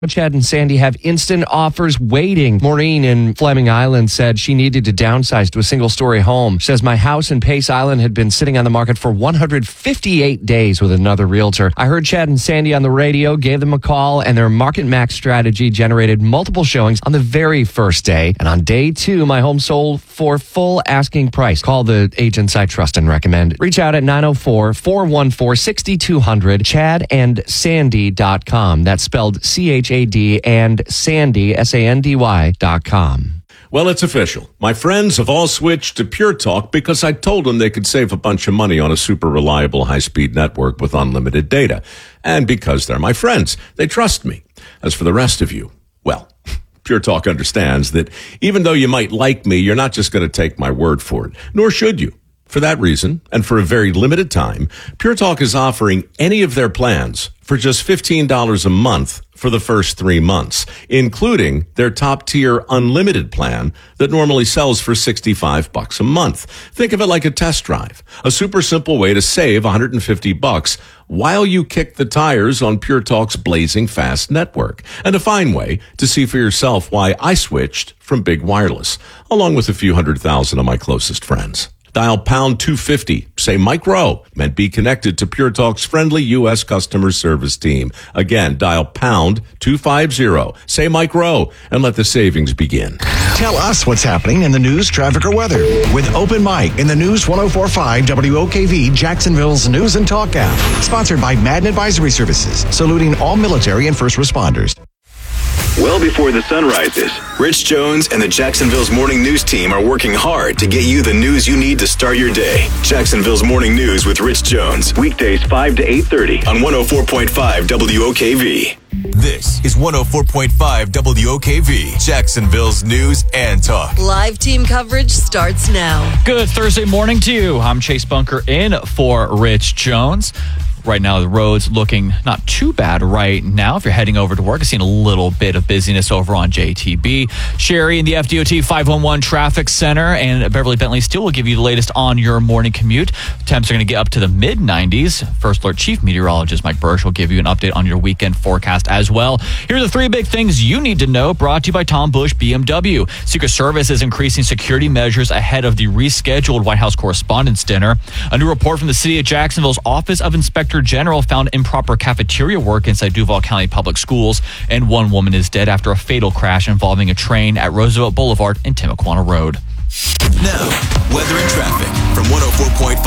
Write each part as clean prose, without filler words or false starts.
Chad and Sandy have instant offers waiting. Maureen in Fleming Island said she needed to downsize to a single-story home. She says, my house in Pace Island had been sitting on the market for 158 days with another realtor. I heard Chad and Sandy on the radio, gave them a call, and their Market Max strategy generated multiple showings on the very first day. And on day 2, my home sold for full asking price. Call the agents I trust and recommend. Reach out at 904-414-6200, chadandsandy.com. That's spelled CHAD and Sandy, SANDY.com. Well, it's official. My friends have all switched to Pure Talk because I told them they could save a bunch of money on a super reliable high-speed network with unlimited data. And because they're my friends, they trust me. As for the rest of you, well, Pure Talk understands that even though you might like me, you're not just going to take my word for it, nor should you. For that reason, and for a very limited time, Pure Talk is offering any of their plans for just $15 a month for the first 3 months, including their top-tier unlimited plan that normally sells for $65 a month. Think of it like a test drive, a super simple way to save $150 while you kick the tires on Pure Talk's blazing fast network, and a fine way to see for yourself why I switched from Big Wireless, along with a few 100,000 of my closest friends. Dial pound 250, say Mike Rowe, and be connected to Pure Talk's friendly U.S. customer service team. Again, dial pound 250, say Mike Rowe, and let the savings begin. Tell us what's happening in the news, traffic, or weather with Open Mic in the News 104.5 WOKV, Jacksonville's News and Talk app. Sponsored by Madden Advisory Services, saluting all military and first responders. Well before the sun rises, Rich Jones and the Jacksonville's Morning News team are working hard to get you the news you need to start your day. Jacksonville's Morning News with Rich Jones. Weekdays 5 to 8:30 on 104.5 WOKV. This is 104.5 WOKV, Jacksonville's News and Talk. Live team coverage starts now. Good Thursday morning to you. I'm Chase Bunker in for Rich Jones. Right now, the road's looking not too bad right now. If you're heading over to work, I've seen a little bit of busyness over on JTB. Sherry in the FDOT 511 Traffic Center and Beverly Bentley Steel will give you the latest on your morning commute. Temps are going to get up to the mid-90s. First Alert Chief Meteorologist Mike Bursch will give you an update on your weekend forecast as well. Here are the 3 big things you need to know, brought to you by Tom Bush BMW. Secret Service is increasing security measures ahead of the rescheduled White House Correspondents' Dinner. A new report from the City of Jacksonville's Office of Inspector General found improper cafeteria work inside Duval County Public Schools, and 1 woman is dead after a fatal crash involving a train at Roosevelt Boulevard and Timuquana Road. Now, weather and traffic from 104.5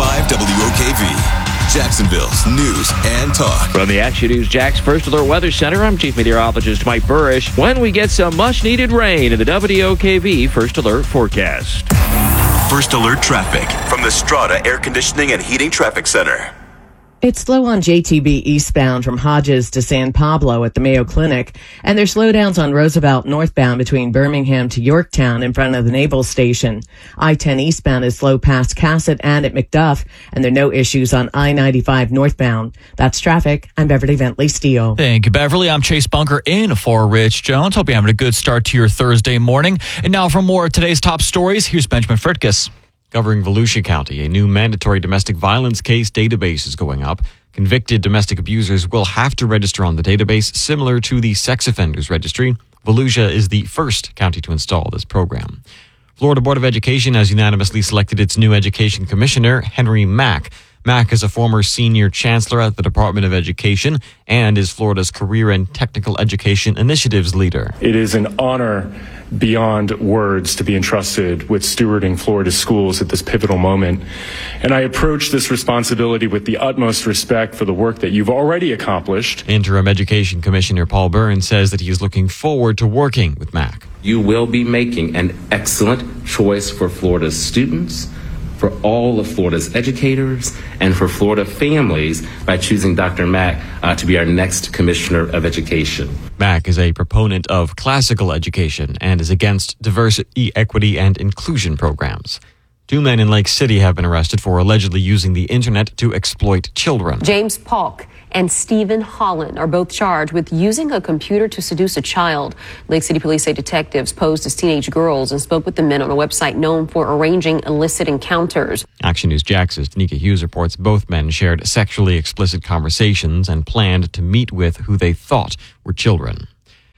WOKV, Jacksonville's News and Talk. From the Action News Jax First Alert Weather Center, I'm Chief Meteorologist Mike Burrish. When we get some much-needed rain in the WOKV First Alert forecast. First Alert traffic from the Strata Air Conditioning and Heating Traffic Center. It's slow on JTB eastbound from Hodges to San Pablo at the Mayo Clinic, and there's slowdowns on Roosevelt northbound between Birmingham to Yorktown in front of the Naval Station. I-10 eastbound is slow past Cassett and at McDuff, and there are no issues on I-95 northbound. That's traffic. I'm Beverly Bentley Steele. Thank you, Beverly. I'm Chase Bunker in for Rich Jones. Hope you're having a good start to your Thursday morning. And now for more of today's top stories, here's Benjamin Fritkus. Covering Volusia County, a new mandatory domestic violence case database is going up. Convicted domestic abusers will have to register on the database, similar to the sex offenders registry. Volusia is the first county to install this program. Florida Board of Education has unanimously selected its new education commissioner, Henry Mack. Mack is a former senior chancellor at the Department of Education and is Florida's Career and Technical Education Initiatives leader. It is an honor beyond words to be entrusted with stewarding Florida's schools at this pivotal moment. And I approach this responsibility with the utmost respect for the work that you've already accomplished. Interim Education Commissioner Paul Burns says that he is looking forward to working with Mack. You will be making an excellent choice for Florida's students, for all of Florida's educators, and for Florida families by choosing Dr. Mack to be our next Commissioner of Education. Mack is a proponent of classical education and is against diversity, equity, and inclusion programs. 2 men in Lake City have been arrested for allegedly using the internet to exploit children. James Polk and Stephen Holland are both charged with using a computer to seduce a child. Lake City police say detectives posed as teenage girls and spoke with the men on a website known for arranging illicit encounters. Action News Jax's Tanika Hughes reports both men shared sexually explicit conversations and planned to meet with who they thought were children.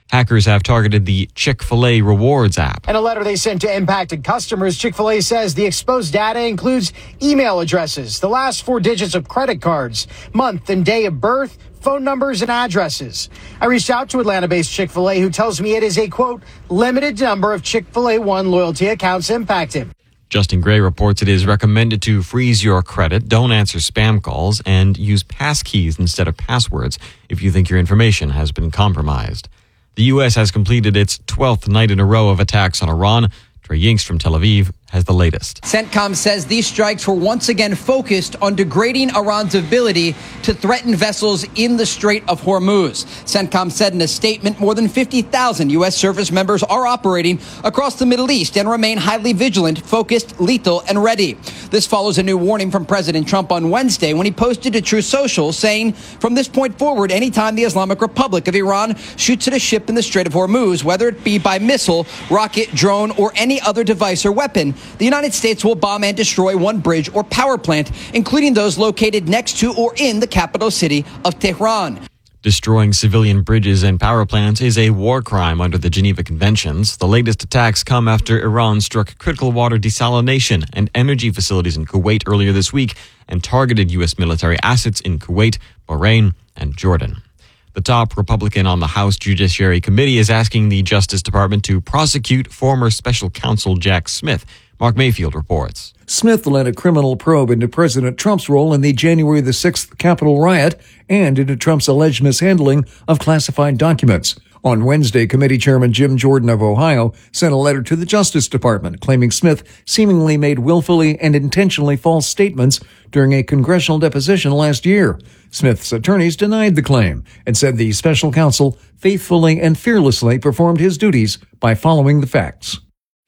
Hackers have targeted the Chick-fil-A Rewards app. In a letter they sent to impacted customers, Chick-fil-A says the exposed data includes email addresses, the last 4 digits of credit cards, month and day of birth, phone numbers, and addresses. I reached out to Atlanta-based Chick-fil-A, who tells me it is a, quote, limited number of Chick-fil-A One loyalty accounts impacted. Justin Gray reports it is recommended to freeze your credit, don't answer spam calls, and use passkeys instead of passwords if you think your information has been compromised. The U.S. has completed its 12th night in a row of attacks on Iran. Trey Yinks from Tel Aviv has the latest. CENTCOM says these strikes were once again focused on degrading Iran's ability to threaten vessels in the Strait of Hormuz. CENTCOM said in a statement more than 50,000 U.S. service members are operating across the Middle East and remain highly vigilant, focused, lethal, and ready. This follows a new warning from President Trump on Wednesday when he posted to Truth Social saying, from this point forward, anytime the Islamic Republic of Iran shoots at a ship in the Strait of Hormuz, whether it be by missile, rocket, drone, or any other device or weapon, the United States will bomb and destroy one bridge or power plant, including those located next to or in the capital city of Tehran. Destroying civilian bridges and power plants is a war crime under the Geneva Conventions. The latest attacks come after Iran struck critical water desalination and energy facilities in Kuwait earlier this week and targeted U.S. military assets in Kuwait, Bahrain, and Jordan. The top Republican on the House Judiciary Committee is asking the Justice Department to prosecute former special counsel Jack Smith. Mark Mayfield reports. Smith led a criminal probe into President Trump's role in the January the 6th Capitol riot and into Trump's alleged mishandling of classified documents. On Wednesday, committee chairman Jim Jordan of Ohio sent a letter to the Justice Department claiming Smith seemingly made willfully and intentionally false statements during a congressional deposition last year. Smith's attorneys denied the claim and said the special counsel faithfully and fearlessly performed his duties by following the facts.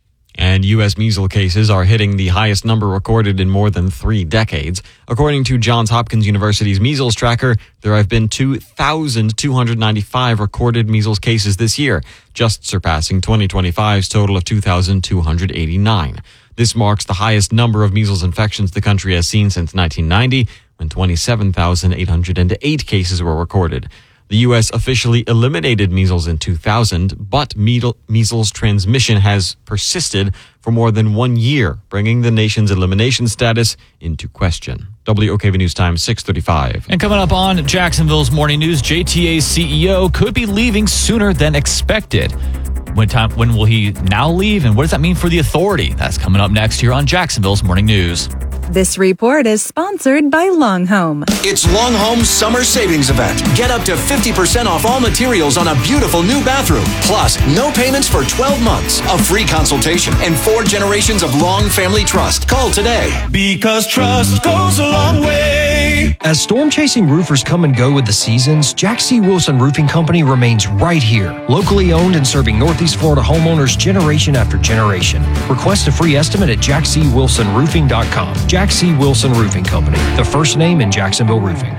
And U.S. measles cases are hitting the highest number recorded in more than 3 decades. According to Johns Hopkins University's measles tracker, there have been 2,295 recorded measles cases this year, just surpassing 2025's total of 2,289. This marks the highest number of measles infections the country has seen since 1990, when 27,808 cases were recorded. The U.S. officially eliminated measles in 2000, but measles transmission has persisted for more than 1 year, bringing the nation's elimination status into question. WOKV News Time, 6:35. And coming up on Jacksonville's Morning News, JTA's CEO could be leaving sooner than expected. When will he now leave, and what does that mean for the authority? That's coming up next here on Jacksonville's Morning News. This report is sponsored by Long Home. It's Long Home's summer savings event. Get up to 50% off all materials on a beautiful new bathroom. Plus, no payments for 12 months, a free consultation, and 4 generations of Long Family Trust. Call today. Because trust goes a long way. As storm-chasing roofers come and go with the seasons, Jack C. Wilson Roofing Company remains right here. Locally owned and serving Northeast Florida homeowners generation after generation. Request a free estimate at jackcwilsonroofing.com. Jack C. Wilson Roofing Company, the first name in Jacksonville roofing.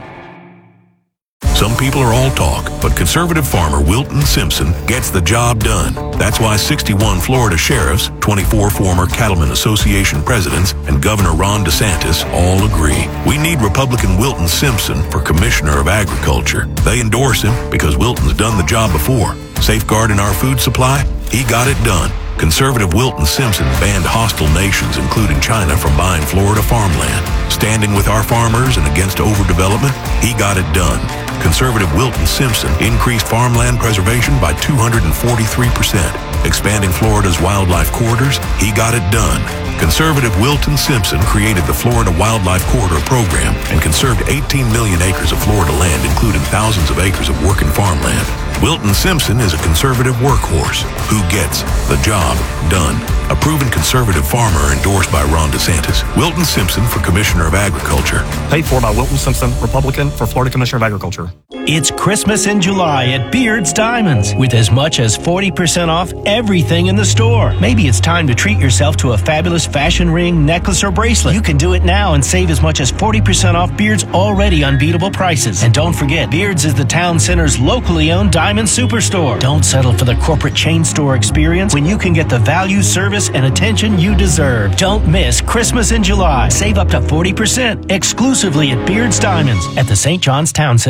Some people are all talk, but conservative farmer Wilton Simpson gets the job done. That's why 61 Florida sheriffs, 24 former Cattlemen Association presidents, and Governor Ron DeSantis all agree. We need Republican Wilton Simpson for Commissioner of Agriculture. They endorse him because Wilton's done the job before. Safeguarding our food supply? He got it done. Conservative Wilton Simpson banned hostile nations, including China, from buying Florida farmland. Standing with our farmers and against overdevelopment? He got it done. Conservative Wilton Simpson increased farmland preservation by 243%. Expanding Florida's wildlife corridors? He got it done. Conservative Wilton Simpson created the Florida Wildlife Corridor Program and conserved 18 million acres of Florida land, including thousands of acres of working farmland. Wilton Simpson is a conservative workhorse who gets the job done. A proven conservative farmer endorsed by Ron DeSantis. Wilton Simpson for Commissioner of Agriculture. Paid for by Wilton Simpson, Republican, for Florida Commissioner of Agriculture. It's Christmas in July at Beard's Diamonds with as much as 40% off everything in the store. Maybe it's time to treat yourself to a fabulous fashion ring, necklace, or bracelet. You can do it now and save as much as 40% off Beard's already unbeatable prices. And don't forget, Beard's is the town center's locally owned diamond superstore. Don't settle for the corporate chain store experience when you can get the value, service, and attention you deserve. Don't miss Christmas in July. Save up to 40% exclusively at Beard's Diamonds at the St. John's Town Center.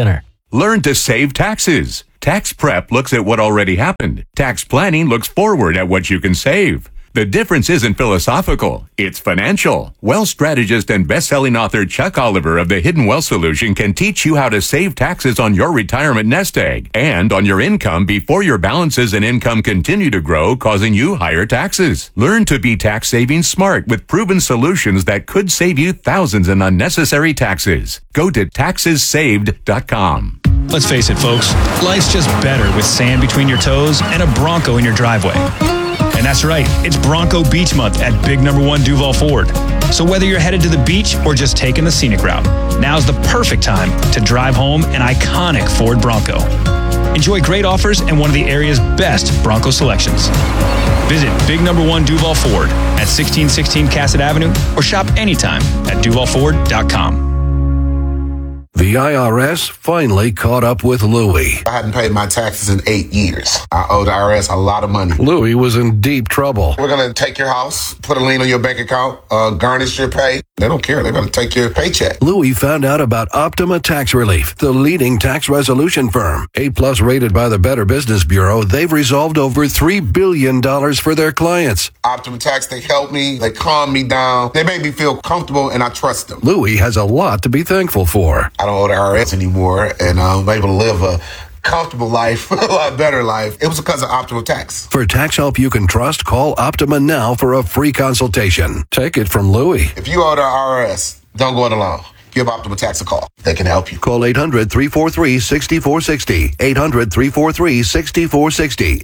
Learn to save taxes. Tax prep looks at what already happened. Tax planning looks forward at what you can save. The difference isn't philosophical, it's financial. Wealth strategist and best-selling author Chuck Oliver of the Hidden Wealth Solution can teach you how to save taxes on your retirement nest egg and on your income before your balances and income continue to grow, causing you higher taxes. Learn to be tax saving smart with proven solutions that could save you thousands in unnecessary taxes. Go to taxessaved.com. Let's face it, folks, life's just better with sand between your toes and a Bronco in your driveway. And that's right, it's Bronco Beach Month at Big Number 1 Duval Ford. So whether you're headed to the beach or just taking the scenic route, now's the perfect time to drive home an iconic Ford Bronco. Enjoy great offers and one of the area's best Bronco selections. Visit Big Number 1 Duval Ford at 1616 Cassett Avenue or shop anytime at duvalford.com. The IRS finally caught up with Louie. I hadn't paid my taxes in 8 years. I owe the IRS a lot of money. Louie was in deep trouble. We're going to take your house, put a lien on your bank account, garnish your pay. They don't care. They're going to take your paycheck. Louie found out about Optima Tax Relief, the leading tax resolution firm. A+ rated by the Better Business Bureau, they've resolved over $3 billion for their clients. Optima Tax, they help me. They calm me down. They make me feel comfortable, and I trust them. Louie has a lot to be thankful for. I don't owe the IRS anymore, and I'm able to live a comfortable life, a lot better life. It was because of Optima Tax. For tax help you can trust, call Optima now for a free consultation. Take it from Louie. If you owe the IRS, don't go it alone. Give Optima Tax a call. They can help you. Call 800-343-6460. 800-343-6460.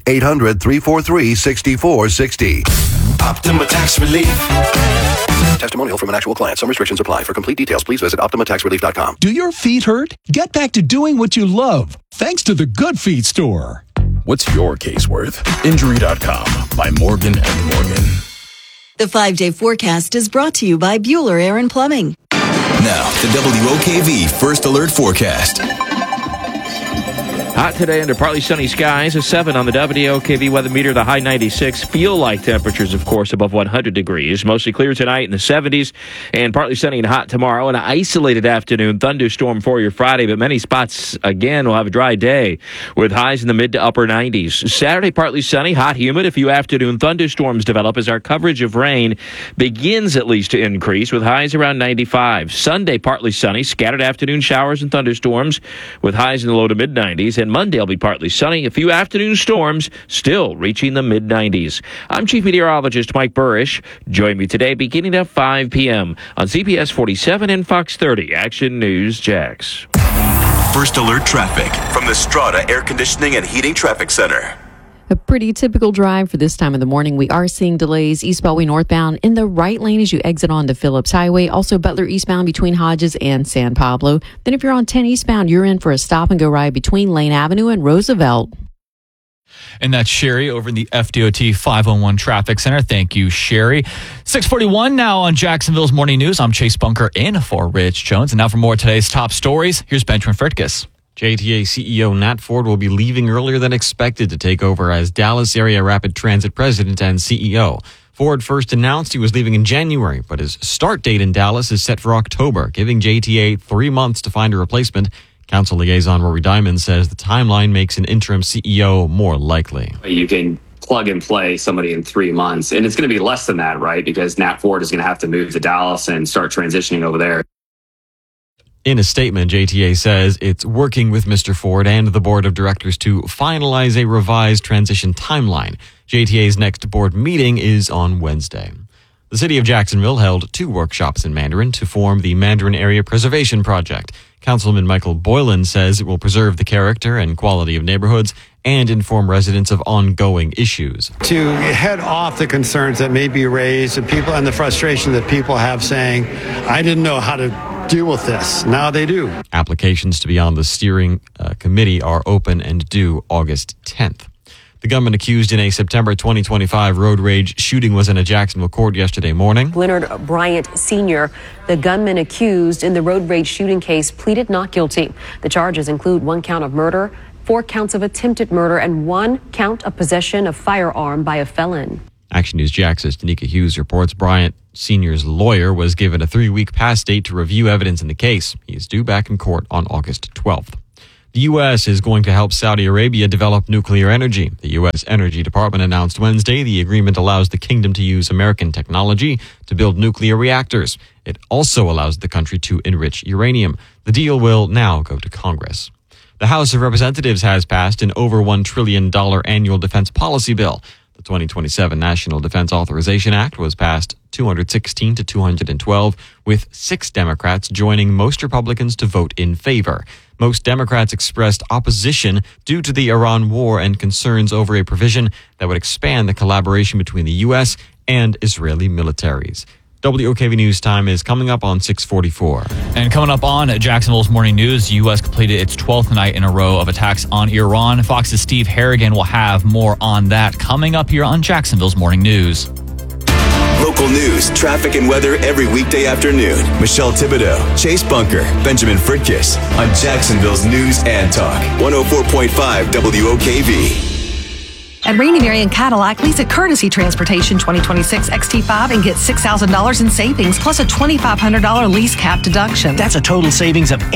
800-343-6460. Optima Tax Relief. Testimonial from an actual client. Some restrictions apply. For complete details, please visit OptimaTaxRelief.com. Do your feet hurt? Get back to doing what you love, thanks to the Good Feet store. What's your case worth? Injury.com by Morgan & Morgan. The 5-day forecast is brought to you by Bueller Air and Plumbing. Now, the WOKV First Alert Forecast. Hot today under partly sunny skies, a 7 on the WOKV weather meter, the high 96. Feel like temperatures, of course, above 100 degrees. Mostly clear tonight in the 70s and partly sunny and hot tomorrow. An isolated afternoon thunderstorm for your Friday, but many spots, again, will have a dry day with highs in the mid to upper 90s. Saturday, partly sunny, hot, humid. A few afternoon thunderstorms develop as our coverage of rain begins at least to increase with highs around 95. Sunday, partly sunny, scattered afternoon showers and thunderstorms with highs in the low to mid 90s. And Monday will be partly sunny. A few afternoon storms still reaching the mid-90s. I'm Chief Meteorologist Mike Burrish. Join me today beginning at 5 p.m. on CBS 47 and Fox 30. Action News Jax. First Alert Traffic from the Strata Air Conditioning and Heating Traffic Center. A pretty typical drive for this time of the morning. We are seeing delays eastbound way northbound in the right lane as you exit onto Phillips Highway. Also Butler eastbound between Hodges and San Pablo. Then if you're on 10 eastbound, you're in for a stop and go ride between Lane Avenue and Roosevelt. And that's Sherry over in the FDOT 511 Traffic Center. Thank you, Sherry. 6:41 now on Jacksonville's Morning News. I'm Chase Bunker in for Rich Jones. And now for more of today's top stories, here's Benjamin Fritkus. JTA CEO Nat Ford will be leaving earlier than expected to take over as Dallas Area Rapid Transit President and CEO. Ford first announced he was leaving in January, but his start date in Dallas is set for October, giving JTA 3 months to find a replacement. Council liaison Rory Diamond says the timeline makes an interim CEO more likely. You can plug and play somebody in 3 months, and it's going to be less than that, right? Because Nat Ford is going to have to move to Dallas and start transitioning over there. In a statement, JTA says it's working with Mr. Ford and the board of directors to finalize a revised transition timeline. JTA's next board meeting is on Wednesday. The city of Jacksonville held 2 workshops in Mandarin to form the Mandarin Area Preservation Project. Councilman Michael Boylan says it will preserve the character and quality of neighborhoods and inform residents of ongoing issues. To head off the concerns that may be raised and people and the frustration that people have saying, I didn't know how to deal with this. Now they do. Applications to be on the steering committee are open and due August 10th. The gunman accused in a September 2025 road rage shooting was in a Jacksonville court yesterday morning. Leonard Bryant Sr., the gunman accused in the road rage shooting case, pleaded not guilty. The charges include 1 count of murder, 4 counts of attempted murder, and 1 count of possession of firearm by a felon. Action News Jax's Danica Hughes reports Bryant Sr.'s lawyer was given a 3-week pass date to review evidence in the case. He is due back in court on August 12th. The U.S. is going to help Saudi Arabia develop nuclear energy. The U.S. Energy Department announced Wednesday the agreement allows the kingdom to use American technology to build nuclear reactors. It also allows the country to enrich uranium. The deal will now go to Congress. The House of Representatives has passed an over $1 trillion annual defense policy bill. The 2027 National Defense Authorization Act was passed 216 to 212, with 6 Democrats joining most Republicans to vote in favor. Most Democrats expressed opposition due to the Iran war and concerns over a provision that would expand the collaboration between the U.S. and Israeli militaries. WOKV News Time is coming up on 6:44. And coming up on Jacksonville's Morning News, the U.S. completed its 12th night in a row of attacks on Iran. Fox's Steve Harrigan will have more on that coming up here on Jacksonville's Morning News. Local news, traffic, and weather every weekday afternoon. Michelle Thibodeau, Chase Bunker, Benjamin Fritkiss on Jacksonville's News and Talk. 104.5 WOKV. At Rainy Marion Cadillac, lease a Courtesy Transportation 2026 XT5 and get $6,000 in savings plus a $2,500 lease cap deduction. That's a total savings of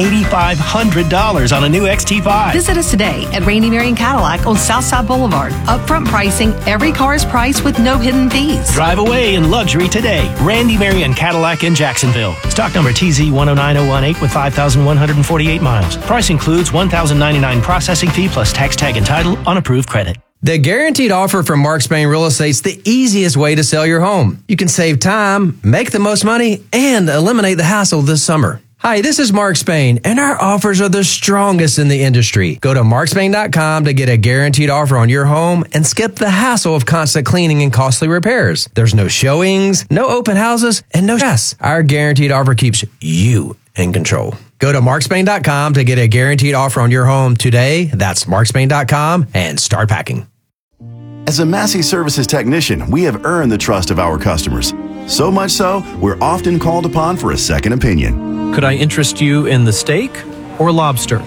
$8,500 on a new XT5. Visit us today at Rainy Marion Cadillac on Southside Boulevard. Upfront pricing, every car is priced with no hidden fees. Drive away in luxury today. Randy Marion Cadillac in Jacksonville. Stock number TZ109018 with 5,148 miles. Price includes $1,099 processing fee plus tax tag and title on approved credit. The Guaranteed Offer from Mark Spain Real Estate's the easiest way to sell your home. You can save time, make the most money, and eliminate the hassle this summer. Hi, this is Mark Spain, and our offers are the strongest in the industry. Go to markspain.com to get a guaranteed offer on your home and skip the hassle of constant cleaning and costly repairs. There's no showings, no open houses, and no stress. Our guaranteed offer keeps you in control. Go to markspain.com to get a guaranteed offer on your home today. That's markspain.com and start packing. As a Massey Services technician, we have earned the trust of our customers. So much so, we're often called upon for a second opinion. Could I interest you in the steak or lobster?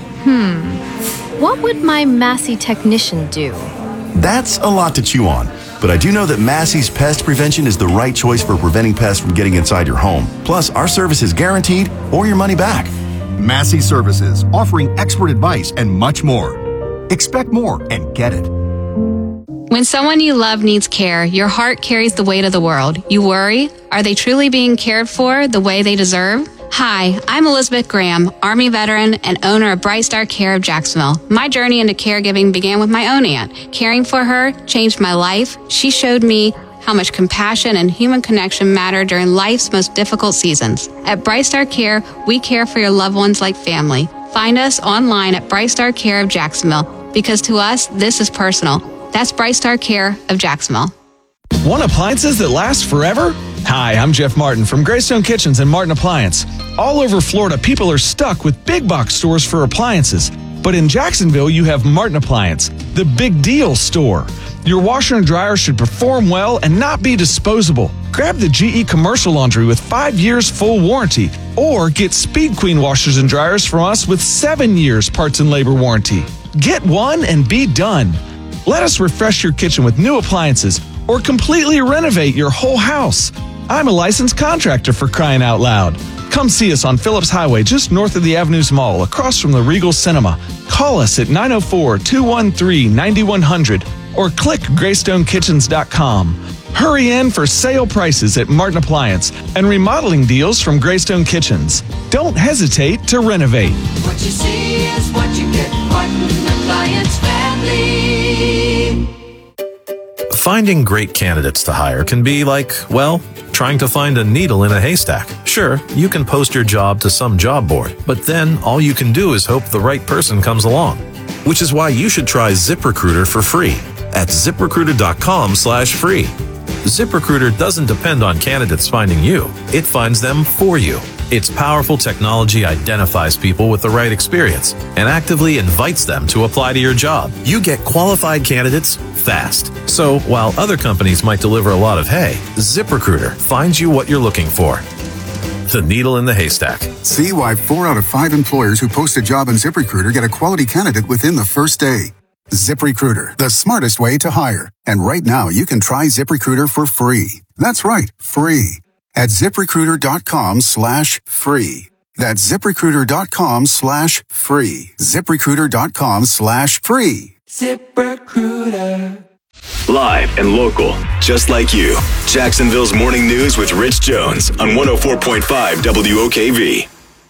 What would my Massey technician do? That's a lot to chew on. But I do know that Massey's Pest Prevention is the right choice for preventing pests from getting inside your home. Plus, our service is guaranteed or your money back. Massey Services, offering expert advice and much more. Expect more and get it. When someone you love needs care, your heart carries the weight of the world. You worry, are they truly being cared for the way they deserve? Hi, I'm Elizabeth Graham, Army veteran and owner of Bright Star Care of Jacksonville. My journey into caregiving began with my own aunt. Caring for her changed my life. She showed me how much compassion and human connection matter during life's most difficult seasons. At Bright Star Care, we care for your loved ones like family. Find us online at Bright Star Care of Jacksonville, because to us, this is personal. That's Bright Star Care of Jacksonville. Want appliances that last forever? Hi, I'm Jeff Martin from Greystone Kitchens and Martin Appliance. All over Florida, people are stuck with big box stores for appliances. But in Jacksonville, you have Martin Appliance, the big deal store. Your washer and dryer should perform well and not be disposable. Grab the GE Commercial Laundry with 5 years full warranty, or get Speed Queen washers and dryers from us with 7 years parts and labor warranty. Get one and be done. Let us refresh your kitchen with new appliances or completely renovate your whole house. I'm a licensed contractor, for crying out loud. Come see us on Phillips Highway, just north of the Avenues Mall, across from the Regal Cinema. Call us at 904-213-9100 or click GreystoneKitchens.com. Hurry in for sale prices at Martin Appliance and remodeling deals from Greystone Kitchens. Don't hesitate to renovate. What you see is what you get. Martin Appliance Family. Finding great candidates to hire can be like, well, trying to find a needle in a haystack. Sure, you can post your job to some job board, but then all you can do is hope the right person comes along. Which is why you should try ZipRecruiter for free at ZipRecruiter.com/free. ZipRecruiter doesn't depend on candidates finding you. It finds them for you. Its powerful technology identifies people with the right experience and actively invites them to apply to your job. You get qualified candidates fast. So while other companies might deliver a lot of hay, ZipRecruiter finds you what you're looking for. The needle in the haystack. See why 4 out of 5 employers who post a job on ZipRecruiter get a quality candidate within the first day. ZipRecruiter, the smartest way to hire. And right now, you can try ZipRecruiter for free. That's right, free. At ZipRecruiter.com/free. That's ZipRecruiter.com/free. ZipRecruiter.com/free. ZipRecruiter. Live and local, just like you. Jacksonville's Morning News with Rich Jones on 104.5 WOKV.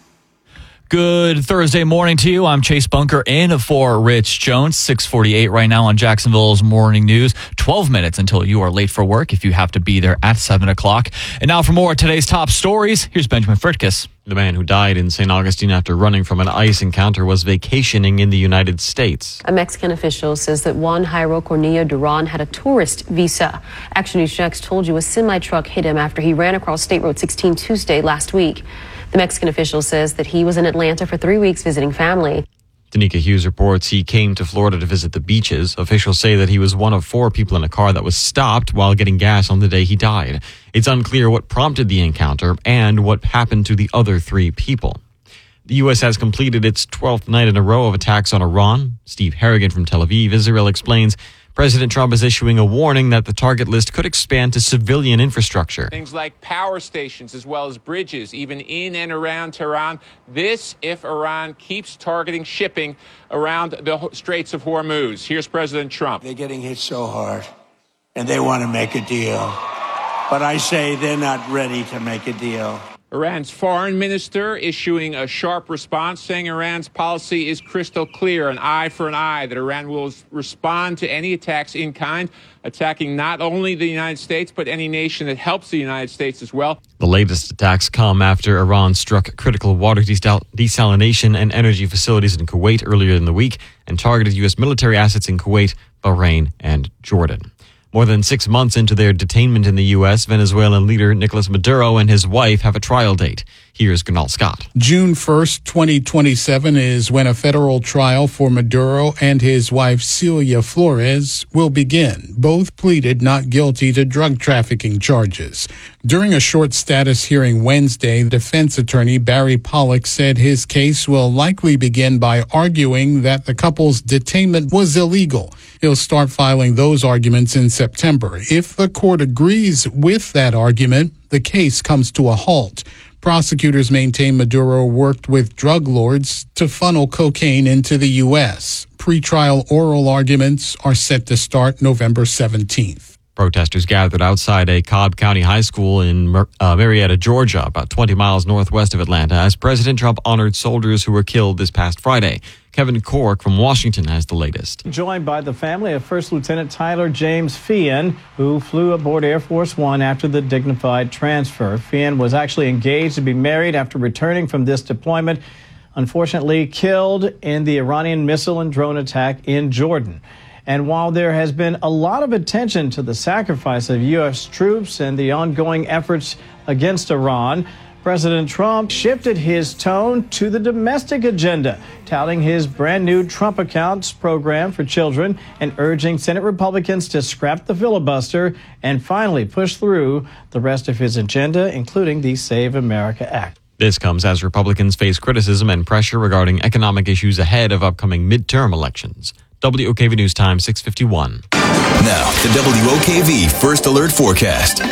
Good Thursday morning to you. I'm Chase Bunker in for Rich Jones. 6:48 right now on Jacksonville's Morning News. 12 minutes until you are late for work if you have to be there at 7 o'clock. And now for more of today's top stories, here's Benjamin Fritkiss. The man who died in St. Augustine after running from an ICE encounter was vacationing in the United States. A Mexican official says that Juan Jairo Cornillo Duran had a tourist visa. Action News Jax told you a semi-truck hit him after he ran across State Road 16 Tuesday last week. The Mexican official says that he was in Atlanta for 3 weeks visiting family. Danica Hughes reports he came to Florida to visit the beaches. Officials say that he was one of 4 people in a car that was stopped while getting gas on the day he died. It's unclear what prompted the encounter and what happened to the other 3 people. The U.S. has completed its 12th night in a row of attacks on Iran. Steve Harrigan from Tel Aviv, Israel, explains President Trump is issuing a warning that the target list could expand to civilian infrastructure. Things like power stations as well as bridges, even in and around Tehran. This if Iran keeps targeting shipping around the Straits of Hormuz. Here's President Trump. They're getting hit so hard, and they want to make a deal. But I say they're not ready to make a deal. Iran's foreign minister issuing a sharp response, saying Iran's policy is crystal clear, an eye for an eye, that Iran will respond to any attacks in kind, attacking not only the United States, but any nation that helps the United States as well. The latest attacks come after Iran struck critical water desalination and energy facilities in Kuwait earlier in the week and targeted U.S. military assets in Kuwait, Bahrain, and Jordan. More than 6 months into their detainment in the U.S., Venezuelan leader Nicolas Maduro and his wife have a trial date. Here's Gunal Scott. June 1st, 2027 is when a federal trial for Maduro and his wife Celia Flores will begin. Both pleaded not guilty to drug trafficking charges. During a short status hearing Wednesday, defense attorney Barry Pollock said his case will likely begin by arguing that the couple's detainment was illegal. He'll start filing those arguments in September. If the court agrees with that argument, the case comes to a halt. Prosecutors maintain Maduro worked with drug lords to funnel cocaine into the U.S. Pretrial oral arguments are set to start November 17th. Protesters gathered outside a Cobb County high school in Marietta, Georgia, about 20 miles northwest of Atlanta, as President Trump honored soldiers who were killed this past Friday. Kevin Cork from Washington has the latest. Joined by the family of First Lieutenant Tyler James Feehan, who flew aboard Air Force One after the dignified transfer. Feehan was actually engaged to be married after returning from this deployment, unfortunately killed in the Iranian missile and drone attack in Jordan. And while there has been a lot of attention to the sacrifice of U.S. troops and the ongoing efforts against Iran, President Trump shifted his tone to the domestic agenda, touting his brand new Trump Accounts program for children and urging Senate Republicans to scrap the filibuster and finally push through the rest of his agenda, including the Save America Act. This comes as Republicans face criticism and pressure regarding economic issues ahead of upcoming midterm elections. WOKV News Time, 6:51. Now, the WOKV First Alert Forecast.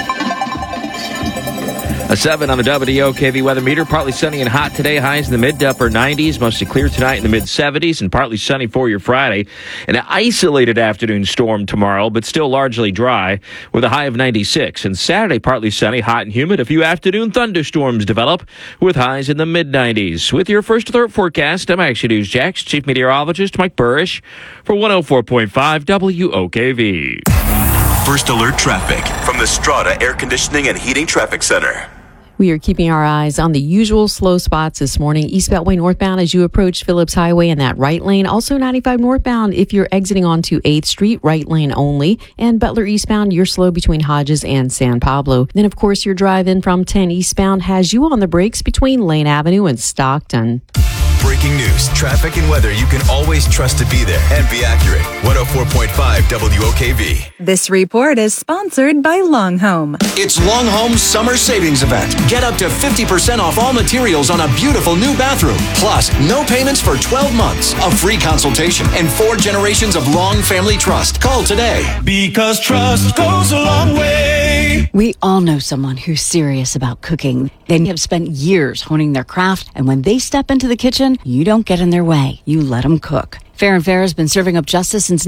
A 7 on the WOKV weather meter. Partly sunny and hot today. Highs in the mid to upper 90s. Mostly clear tonight in the mid 70s and partly sunny for your Friday. An isolated afternoon storm tomorrow, but still largely dry with a high of 96. And Saturday, partly sunny, hot and humid. A few afternoon thunderstorms develop with highs in the mid 90s. With your First Alert Forecast, I'm Action News Jax Chief Meteorologist Mike Burrish for 104.5 WOKV. First Alert Traffic from the Strata Air Conditioning and Heating Traffic Center. We are keeping our eyes on the usual slow spots this morning. East Beltway northbound as you approach Phillips Highway in that right lane. Also 95 northbound if you're exiting onto 8th Street, right lane only. And Butler eastbound, you're slow between Hodges and San Pablo. Then, of course, your drive in from 10 eastbound has you on the brakes between Lane Avenue and Stockton. Breaking news, traffic, and weather you can always trust to be there and be accurate. 104.5 WOKV. This report is sponsored by Long Home. It's Long Home's summer savings event. Get up to 50% off all materials on a beautiful new bathroom. Plus, no payments for 12 months, a free consultation, and 4 generations of long family trust. Call today. Because trust goes a long way. We all know someone who's serious about cooking. They have spent years honing their craft, and when they step into the kitchen, you don't get in their way. You let them cook. Fair and Fair has been serving up justice since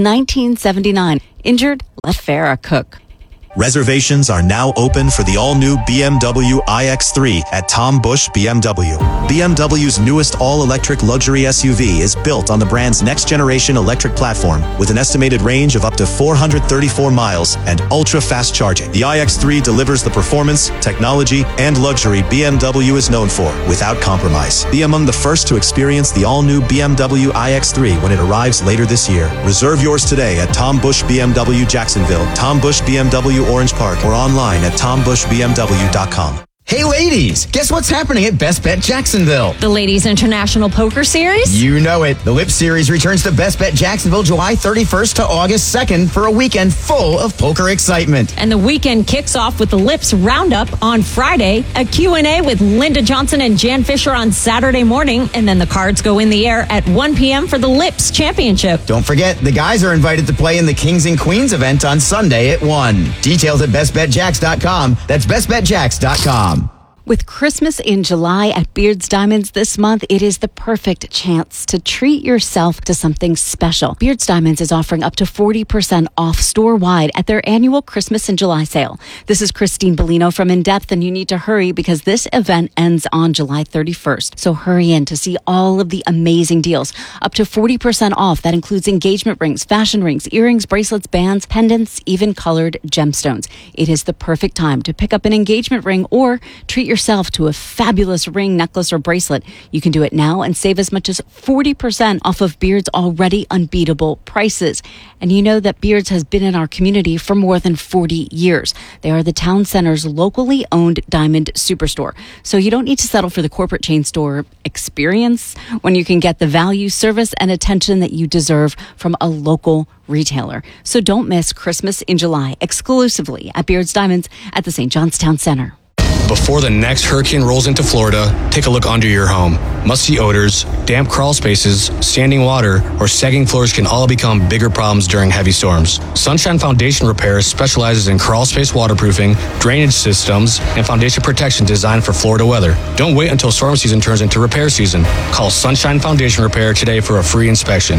1979. Injured? Let Farah cook. Reservations are now open for the all-new BMW iX3 at Tom Busch BMW. BMW's newest all-electric luxury SUV is built on the brand's next-generation electric platform with an estimated range of up to 434 miles and ultra-fast charging. The iX3 delivers the performance, technology, and luxury BMW is known for without compromise. Be among the first to experience the all-new BMW iX3 when it arrives later this year. Reserve yours today at Tom Busch BMW Jacksonville, Tom Busch BMW Orange Park, or online at tombushbmw.com. Hey ladies, guess what's happening at Best Bet Jacksonville? The Ladies International Poker Series? You know it. The LIP Series returns to Best Bet Jacksonville July 31st to August 2nd for a weekend full of poker excitement. And the weekend kicks off with the LIPS Roundup on Friday, a Q&A with Linda Johnson and Jan Fisher on Saturday morning, and then the cards go in the air at 1 p.m. for the LIPS Championship. Don't forget, the guys are invited to play in the Kings and Queens event on Sunday at 1. Details at bestbetjacks.com. That's bestbetjacks.com. With Christmas in July at Beards Diamonds this month, it is the perfect chance to treat yourself to something special. Beards Diamonds is offering up to 40% off store-wide at their annual Christmas in July sale. This is Christine Bellino from In Depth, and you need to hurry because this event ends on July 31st. So hurry in to see all of the amazing deals. Up to 40% off. That includes engagement rings, fashion rings, earrings, bracelets, bands, pendants, even colored gemstones. It is the perfect time to pick up an engagement ring or treat yourself to a fabulous ring, necklace, or bracelet. You can do it now and save as much as 40% off of Beards' already unbeatable prices. And you know that Beards has been in our community for more than 40 years. They are the town center's locally owned diamond superstore. So you don't need to settle for the corporate chain store experience when you can get the value, service, and attention that you deserve from a local retailer. So don't miss Christmas in July exclusively at Beards Diamonds at the St. John's Town Center. Before the next hurricane rolls into Florida, take a look under your home. Musty odors, damp crawl spaces, standing water, or sagging floors can all become bigger problems during heavy storms. Sunshine Foundation Repair specializes in crawl space waterproofing, drainage systems, and foundation protection designed for Florida weather. Don't wait until storm season turns into repair season. Call Sunshine Foundation Repair today for a free inspection.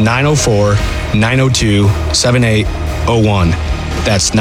904-902-7801. That's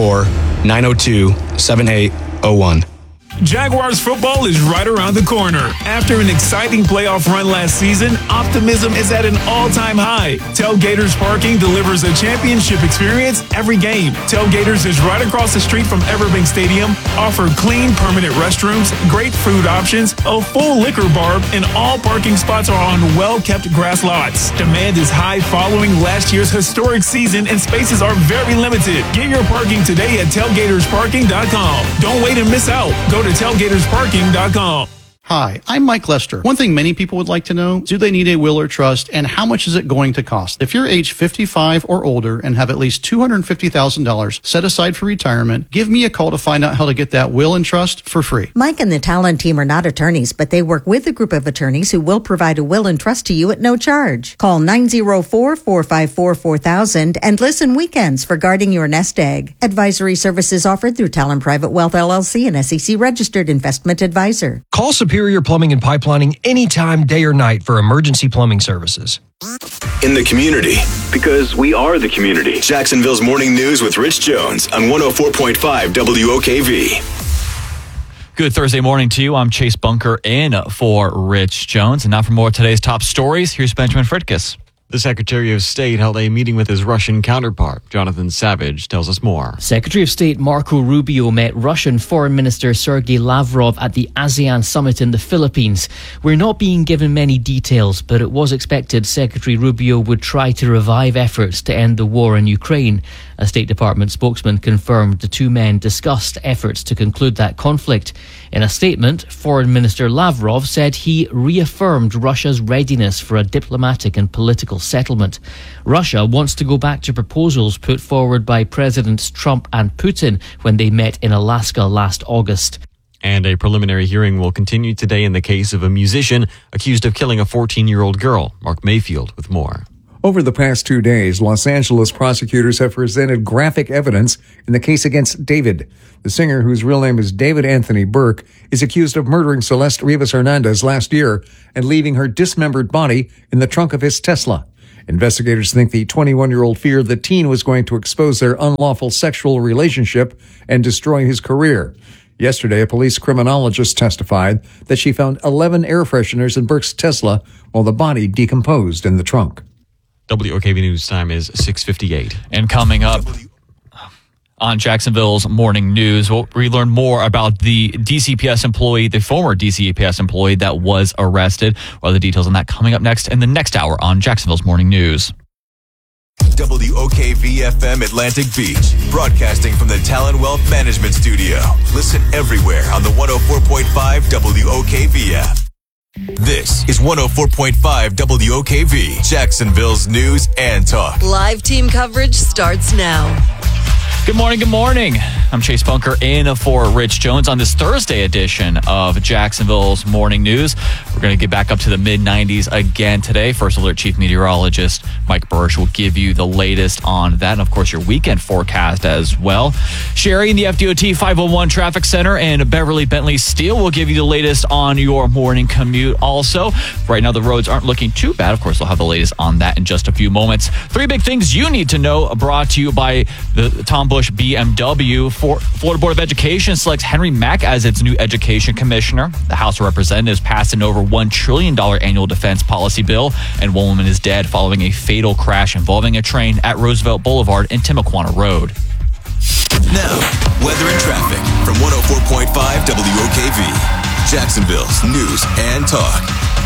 904-902-7801. Jaguars football is right around the corner. After an exciting playoff run last season, optimism is at an all-time high. Tailgaters Parking delivers a championship experience every game. Tailgaters is right across the street from Everbank Stadium, offer clean, permanent restrooms, great food options, a full liquor bar, and all parking spots are on well-kept grass lots. Demand is high following last year's historic season, and spaces are very limited. Get your parking today at tailgatorsparking.com. Don't wait and miss out. Go to tailgatorsparking.com. Hi, I'm Mike Lester. One thing many people would like to know, do they need a will or trust, and how much is it going to cost? If you're age 55 or older and have at least $250,000 set aside for retirement, give me a call to find out how to get that will and trust for free. Mike and the Talon team are not attorneys, but they work with a group of attorneys who will provide a will and trust to you at no charge. Call 904-454-4000 and listen weekends for guarding your nest egg. Advisory services offered through Talon Private Wealth LLC, an SEC registered investment advisor. Call Superior Plumbing and Pipelining anytime, day or night for emergency plumbing services. In the community, because we are the community. Jacksonville's Morning News with Rich Jones on 104.5 WOKV. Good Thursday morning to you. I'm Chase Bunker in for Rich Jones. And now for more of today's top stories, here's Benjamin Fritkiss. The Secretary of State held a meeting with his Russian counterpart. Jonathan Savage tells us more. Secretary of State Marco Rubio met Russian Foreign Minister Sergei Lavrov at the ASEAN summit in the Philippines. We're not being given many details, but it was expected Secretary Rubio would try to revive efforts to end the war in Ukraine. A State Department spokesman confirmed the two men discussed efforts to conclude that conflict. In a statement, Foreign Minister Lavrov said he reaffirmed Russia's readiness for a diplomatic and political settlement. Russia wants to go back to proposals put forward by Presidents Trump and Putin when they met in Alaska last August. And a preliminary hearing will continue today in the case of a musician accused of killing a 14-year-old girl. Mark Mayfield with more. Over the past 2 days, Los Angeles prosecutors have presented graphic evidence in the case against David. The singer, whose real name is David Anthony Burke, is accused of murdering Celeste Rivas Hernandez last year and leaving her dismembered body in the trunk of his Tesla. Investigators think the 21-year-old feared the teen was going to expose their unlawful sexual relationship and destroy his career. Yesterday, a police criminologist testified that she found 11 air fresheners in Burke's Tesla while the body decomposed in the trunk. WOKV News time is 6:58. And coming up on Jacksonville's Morning News, we learn more about the DCPS employee, the former DCPS employee that was arrested. What are the details on that coming up next in the next hour on Jacksonville's Morning News? WOKV-FM Atlantic Beach, broadcasting from the Talon Wealth Management Studio. Listen everywhere on the 104.5 WOKV app. This is 104.5 WOKV, Jacksonville's news and talk. Live team coverage starts now. Good morning, good morning. I'm Chase Bunker in for Rich Jones on this Thursday edition of Jacksonville's Morning News. We're going to get back up to the mid-90s again today. First Alert Chief Meteorologist Mike Burrish will give you the latest on that, and of course your weekend forecast as well. Sherry in the FDOT 501 Traffic Center and Beverly Bentley Steel will give you the latest on your morning commute also. Right now the roads aren't looking too bad. Of course, they'll have the latest on that in just a few moments. 3 big things you need to know, brought to you by the Tom Bush BMW. Florida Board of Education selects Henry Mack as its new education commissioner. The House of Representatives passed an over $1 trillion annual defense policy bill, and one woman is dead following a fatal crash involving a train at Roosevelt Boulevard and Timuquana Road. Now, weather and traffic from 104.5 WOKV, Jacksonville's news and talk.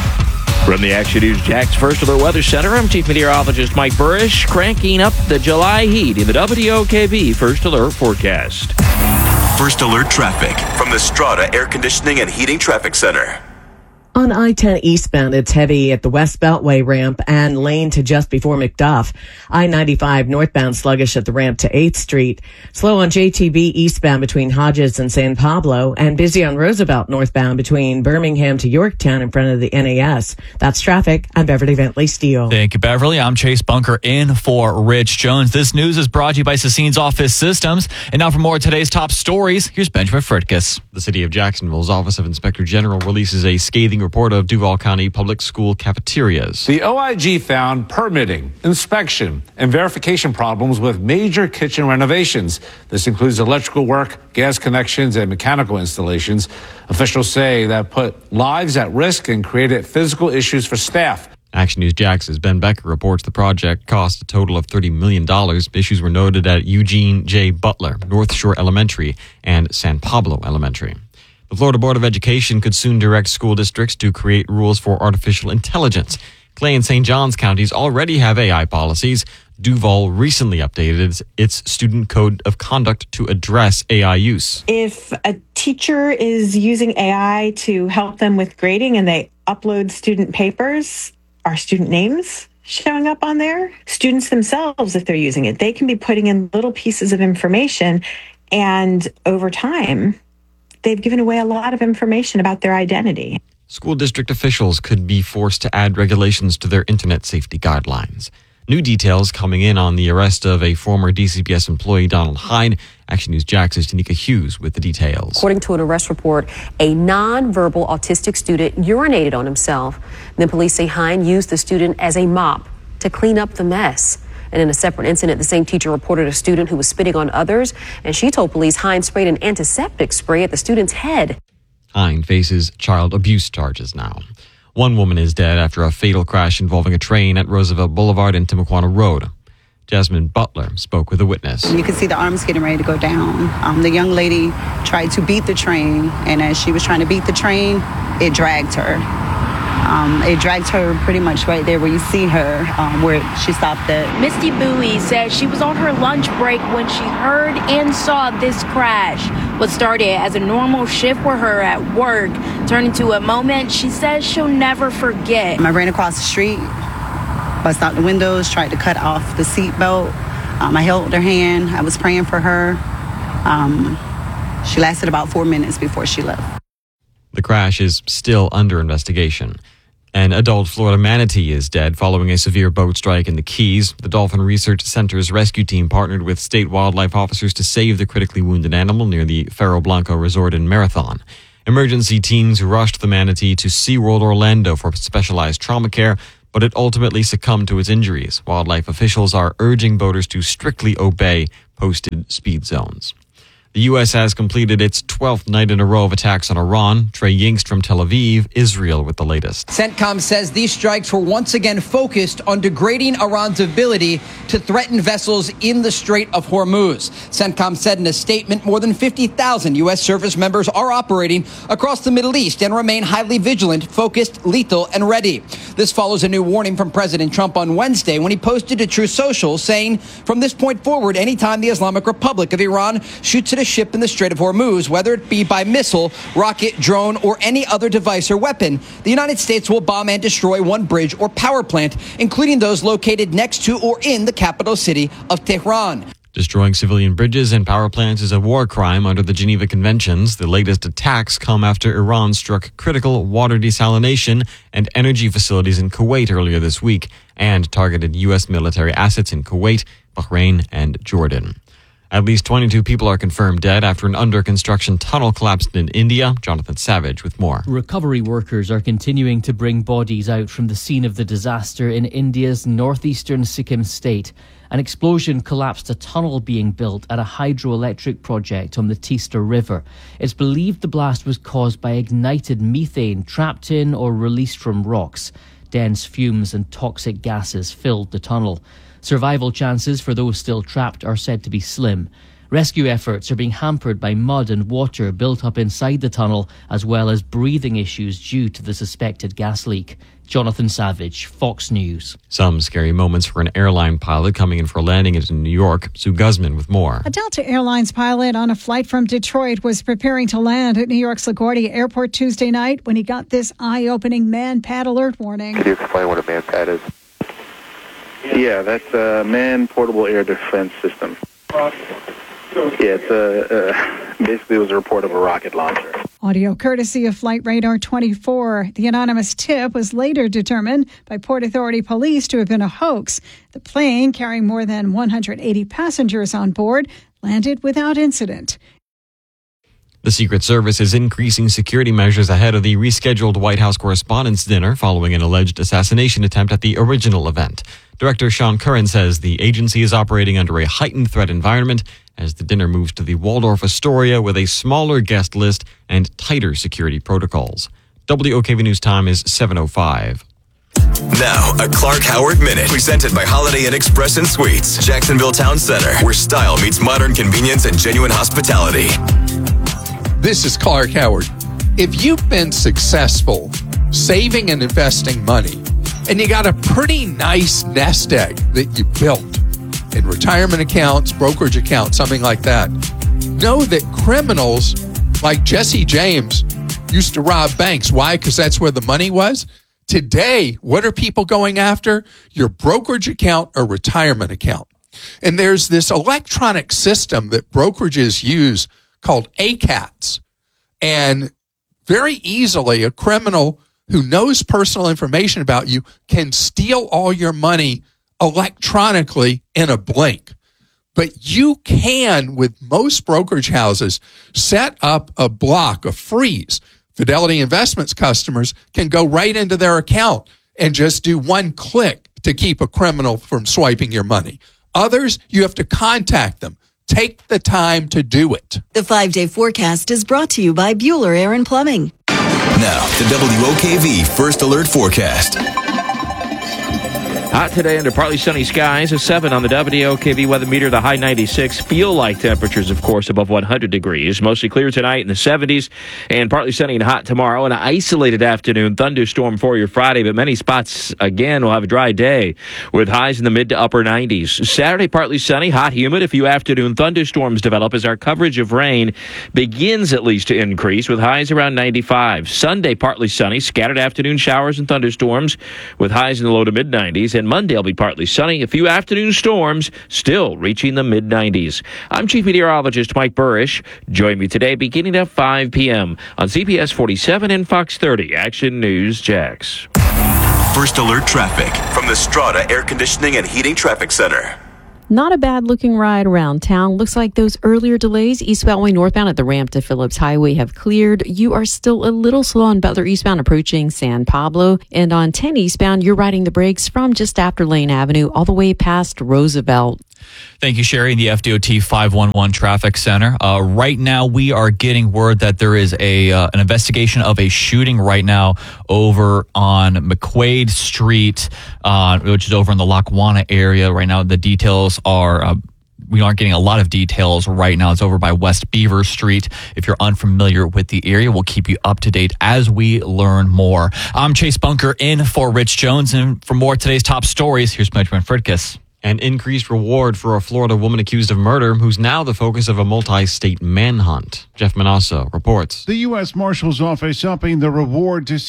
From the Action News Jax First Alert Weather Center, I'm Chief Meteorologist Mike Burrish, cranking up the July heat in the WOKV First Alert forecast. First Alert traffic from the Strata Air Conditioning and Heating Traffic Center. On I-10 eastbound, it's heavy at the West Beltway ramp and lane to just before McDuff. I-95 northbound sluggish at the ramp to 8th Street. Slow on JTB eastbound between Hodges and San Pablo, and busy on Roosevelt northbound between Birmingham to Yorktown in front of the NAS. That's traffic. I'm Beverly Bentley Steele. Thank you, Beverly. I'm Chase Bunker in for Rich Jones. This news is brought to you by Sassine's Office Systems. And now for more of today's top stories, here's Benjamin Fritkus. The City of Jacksonville's Office of Inspector General releases a scathing report of Duval County public school cafeterias. The OIG found permitting, inspection, and verification problems with major kitchen renovations. This includes electrical work, gas connections, and mechanical installations. Officials say that put lives at risk and created physical issues for staff. Action News Jax's Ben Becker reports the project cost a total of $30 million. Issues were noted at Eugene J. Butler, North Shore Elementary, and San Pablo Elementary. The Florida Board of Education could soon direct school districts to create rules for artificial intelligence. Clay and St. Johns counties already have AI policies. Duval recently updated its student code of conduct to address AI use. If a teacher is using AI to help them with grading and they upload student papers, are student names showing up on there? Students themselves, if they're using it, they can be putting in little pieces of information, and over time, they've given away a lot of information about their identity. School district officials could be forced to add regulations to their internet safety guidelines. New details coming in on the arrest of a former DCPS employee, Donald Hyde. Action News Jax's Tanika Hughes with the details. According to an arrest report, a nonverbal autistic student urinated on himself. Then police say Hyde used the student as a mop to clean up the mess. And in a separate incident, the same teacher reported a student who was spitting on others, and she told police Hyde sprayed an antiseptic spray at the student's head. Hyde faces child abuse charges now. One woman is dead after a fatal crash involving a train at Roosevelt Boulevard and Timuquana Road. Jasmine Butler spoke with a witness. You could see the arms getting ready to go down. The young lady tried to beat the train, and as she was trying to beat the train, it dragged her. It dragged her pretty much right there where you see her, where she stopped at. Misty Bowie said she was on her lunch break when she heard and saw this crash. What started as a normal shift for her at work turned into a moment she says she'll never forget. I ran across the street, bust out the windows, tried to cut off the seatbelt. I held her hand. I was praying for her. She lasted about 4 minutes before she left. The crash is still under investigation. An adult Florida manatee is dead following a severe boat strike in the Keys. The Dolphin Research Center's rescue team partnered with state wildlife officers to save the critically wounded animal near the Ferro Blanco Resort in Marathon. Emergency teams rushed the manatee to SeaWorld Orlando for specialized trauma care, but it ultimately succumbed to its injuries. Wildlife officials are urging boaters to strictly obey posted speed zones. The U.S. has completed its 12th night in a row of attacks on Iran. Trey Yingst from Tel Aviv, Israel with the latest. CENTCOM says these strikes were once again focused on degrading Iran's ability to threaten vessels in the Strait of Hormuz. CENTCOM said in a statement more than 50,000 U.S. service members are operating across the Middle East and remain highly vigilant, focused, lethal, and ready. This follows a new warning from President Trump on Wednesday when he posted to Truth Social saying, from this point forward, anytime the Islamic Republic of Iran shoots at a ship in the Strait of Hormuz, whether it be by missile, rocket, drone, or any other device or weapon, the United States will bomb and destroy one bridge or power plant, including those located next to or in the capital city of Tehran. Destroying civilian bridges and power plants is a war crime under the Geneva Conventions. The latest attacks come after Iran struck critical water desalination and energy facilities in Kuwait earlier this week and targeted U.S. military assets in Kuwait, Bahrain, and Jordan. At least 22 people are confirmed dead after an under-construction tunnel collapsed in India. Jonathan Savage with more. Recovery workers are continuing to bring bodies out from the scene of the disaster in India's northeastern Sikkim state. An explosion collapsed a tunnel being built at a hydroelectric project on the Teesta River. It's believed the blast was caused by ignited methane trapped in or released from rocks. Dense fumes and toxic gases filled the tunnel. Survival chances for those still trapped are said to be slim. Rescue efforts are being hampered by mud and water built up inside the tunnel, as well as breathing issues due to the suspected gas leak. Jonathan Savage, Fox News. Some scary moments for an airline pilot coming in for a landing into New York. Sue Guzman with more. A Delta Airlines pilot on a flight from Detroit was preparing to land at New York's LaGuardia Airport Tuesday night when he got this eye-opening man-pad alert warning. Could you explain what a man-pad is? Yeah, that's a manned portable air defense system. Yeah, it's basically it was a report of a rocket launcher. Audio courtesy of Flight Radar 24. The anonymous tip was later determined by Port Authority police to have been a hoax. The plane, carrying more than 180 passengers on board, landed without incident. The Secret Service is increasing security measures ahead of the rescheduled White House Correspondents' Dinner following an alleged assassination attempt at the original event. Director Sean Curran says the agency is operating under a heightened threat environment as the dinner moves to the Waldorf Astoria with a smaller guest list and tighter security protocols. WOKV News time is 7:05. Now, a Clark Howard Minute, presented by Holiday Inn Express and Suites, Jacksonville Town Center, where style meets modern convenience and genuine hospitality. This is Clark Howard. If you've been successful saving and investing money, and you got a pretty nice nest egg that you built in retirement accounts, brokerage accounts, something like that, know that criminals like Jesse James used to rob banks. Why? Because that's where the money was. Today, what are people going after? Your brokerage account or retirement account. And there's this electronic system that brokerages use called ACATS. And very easily, a criminal who knows personal information about you can steal all your money electronically in a blink. But you can, with most brokerage houses, set up a block, a freeze. Fidelity Investments customers can go right into their account and just do one click to keep a criminal from swiping your money. Others, you have to contact them. Take the time to do it. The 5-day forecast is brought to you by Bueller Air and Plumbing. Now, the WOKV First Alert Forecast. Hot today under partly sunny skies, a 7 on the WOKV weather meter, the high 96. Feel like temperatures, of course, above 100 degrees. Mostly clear tonight in the 70s and partly sunny and hot tomorrow. An isolated afternoon thunderstorm for your Friday, but many spots, again, will have a dry day with highs in the mid to upper 90s. Saturday, partly sunny, hot, humid. A few afternoon thunderstorms develop as our coverage of rain begins at least to increase with highs around 95. Sunday, partly sunny, scattered afternoon showers and thunderstorms with highs in the low to mid 90s. And Monday will be partly sunny. A few afternoon storms still reaching the mid-90s. I'm Chief Meteorologist Mike Burrish. Join me today beginning at 5 p.m. on CBS 47 and Fox 30. Action News Jax. First Alert Traffic from the Strata Air Conditioning and Heating Traffic Center. Not a bad looking ride around town. Looks like those earlier delays East Beltway northbound at the ramp to Phillips Highway have cleared. You are still a little slow on Butler eastbound approaching San Pablo. And on 10 eastbound, you're riding the brakes from just after Lane Avenue all the way past Roosevelt. Thank you, Sherry, in the FDOT 511 Traffic Center. Right now, we are getting word that there is an investigation of a shooting right now over on McQuaid Street, which is over in the Lackawanna area. Right now, the details are... we aren't getting a lot of details right now. It's over by West Beaver Street. If you're unfamiliar with the area, we'll keep you up to date as we learn more. I'm Chase Bunker in for Rich Jones. And for more of today's top stories, here's Benjamin Fridkiss. An increased reward for a Florida woman accused of murder who's now the focus of a multi-state manhunt. Jeff Manasso reports. The U.S. Marshal's Office upping the reward to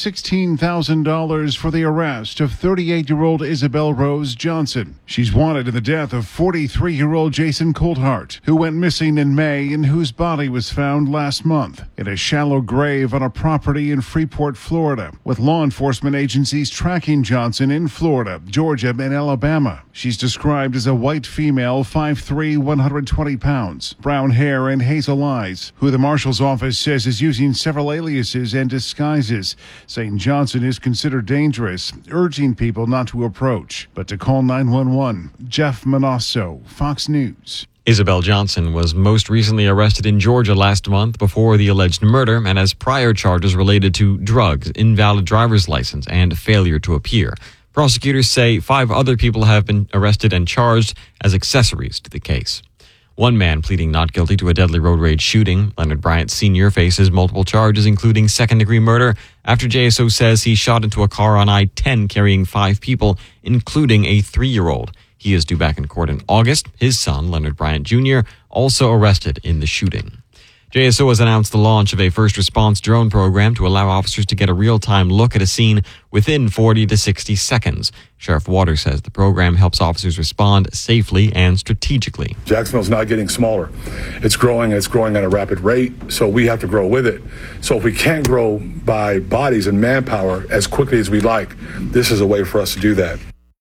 $16,000 for the arrest of 38-year-old Isabel Rose Johnson. She's wanted in the death of 43-year-old Jason Coulthart, who went missing in May and whose body was found last month in a shallow grave on a property in Freeport, Florida, with law enforcement agencies tracking Johnson in Florida, Georgia, and Alabama. She's described as a white female, 5'3", 120 pounds, brown hair and hazel eyes, who the Marshal's Office says is using several aliases and disguises, saying Johnson is considered dangerous, urging people not to approach, but to call 911. Jeff Manasso, Fox News. Isabel Johnson was most recently arrested in Georgia last month before the alleged murder and has prior charges related to drugs, invalid driver's license, and failure to appear. Prosecutors say 5 other people have been arrested and charged as accessories to the case. One man pleading not guilty to a deadly road rage shooting. Leonard Bryant Sr. faces multiple charges, including second-degree murder, after JSO says he shot into a car on I-10 carrying 5 people, including a 3-year-old. He is due back in court in August. His son, Leonard Bryant Jr., also arrested in the shooting. JSO has announced the launch of a first response drone program to allow officers to get a real-time look at a scene within 40 to 60 seconds. Sheriff Waters says the program helps officers respond safely and strategically. Jacksonville's not getting smaller. It's growing at a rapid rate, so we have to grow with it. So if we can't grow by bodies and manpower as quickly as we'd like, this is a way for us to do that.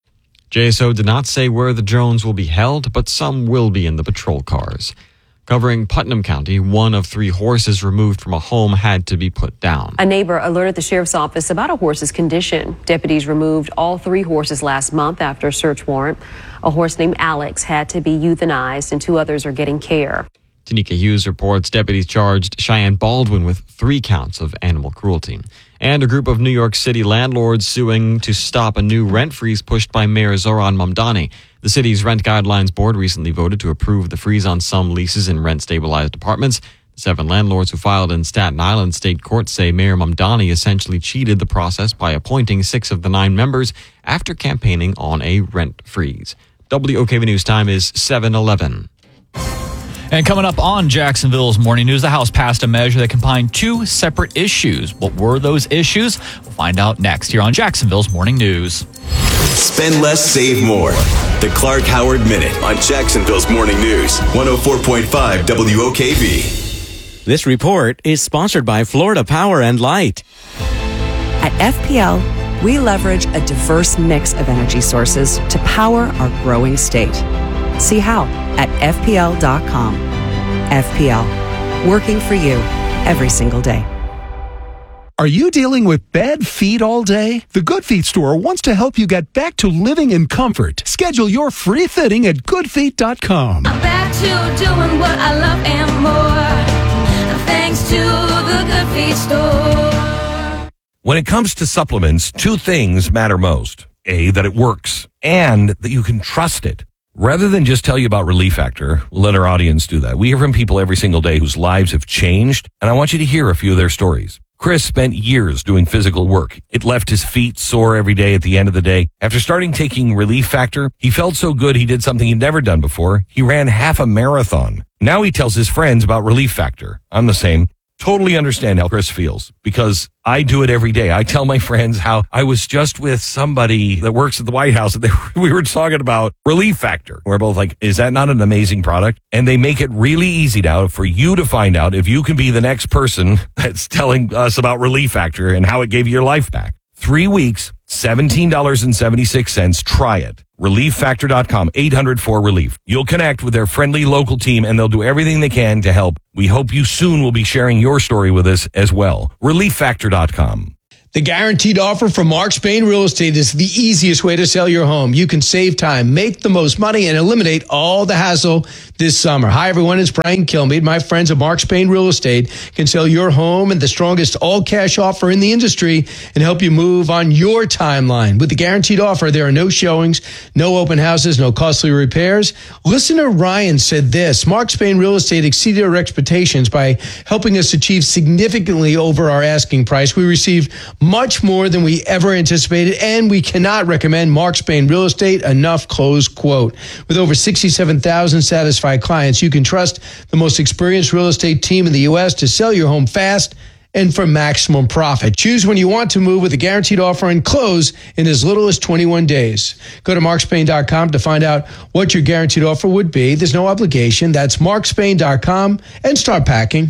JSO did not say where the drones will be held, but some will be in the patrol cars. Covering Putnam County, 1 of 3 horses removed from a home had to be put down. A neighbor alerted the sheriff's office about a horse's condition. Deputies removed all 3 horses last month after a search warrant. A horse named Alex had to be euthanized and 2 others are getting care. Tanika Hughes reports deputies charged Cheyenne Baldwin with 3 counts of animal cruelty. And a group of New York City landlords suing to stop a new rent freeze pushed by Mayor Zoran Mamdani. The city's Rent Guidelines Board recently voted to approve the freeze on some leases in rent-stabilized apartments. The 7 landlords who filed in Staten Island State Court say Mayor Mamdani essentially cheated the process by appointing 6 of the 9 members after campaigning on a rent freeze. WOKV News time is 7:11. And coming up on Jacksonville's Morning News, the House passed a measure that combined 2 separate issues. What were those issues? We'll find out next here on Jacksonville's Morning News. Spend less, save more. The Clark Howard Minute on Jacksonville's Morning News, 104.5 WOKV. This report is sponsored by Florida Power and Light. At FPL, we leverage a diverse mix of energy sources to power our growing state. See how at FPL.com. FPL, working for you every single day. Are you dealing with bad feet all day? The Good Feet store wants to help you get back to living in comfort. Schedule your free fitting at goodfeet.com. I'm back to doing what I love and more, thanks to the Good Feet store. When it comes to supplements, 2 things matter most. A, that it works, and that you can trust it. Rather than just tell you about Relief Factor, we'll let our audience do that. We hear from people every single day whose lives have changed, and I want you to hear a few of their stories. Chris spent years doing physical work. It left his feet sore every day at the end of the day. After starting taking Relief Factor, he felt so good he did something he'd never done before. He ran half a marathon. Now he tells his friends about Relief Factor. I'm the same. Totally understand how Chris feels because I do it every day. I tell my friends how I was just with somebody that works at the White House and we were talking about Relief Factor. We're both like, is that not an amazing product? And they make it really easy now for you to find out if you can be the next person that's telling us about Relief Factor and how it gave you your life back. 3 weeks, $17.76. Try it. ReliefFactor.com, 800-4RELIEF. You'll connect with their friendly local team, and they'll do everything they can to help. We hope you soon will be sharing your story with us as well. ReliefFactor.com. The guaranteed offer from Mark Spain Real Estate is the easiest way to sell your home. You can save time, make the most money, and eliminate all the hassle this summer. Hi, everyone. It's Brian Kilmeade. My friends at Mark Spain Real Estate can sell your home and the strongest all-cash offer in the industry and help you move on your timeline. With the guaranteed offer, there are no showings, no open houses, no costly repairs. Listener Ryan said this: Mark Spain Real Estate exceeded our expectations by helping us achieve significantly over our asking price. We received much more than we ever anticipated, and we cannot recommend Mark Spain Real Estate enough, close quote. With over 67,000 satisfied clients, you can trust the most experienced real estate team in the U.S. to sell your home fast and for maximum profit. Choose when you want to move with a guaranteed offer and close in as little as 21 days. Go to markspain.com to find out what your guaranteed offer would be. There's no obligation. That's markspain.com, and start packing.